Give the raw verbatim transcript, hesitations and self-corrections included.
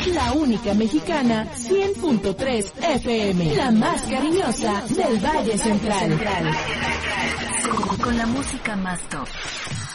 La única mexicana, cien punto tres F M. La más cariñosa del Valle Central. Con, con la música más top.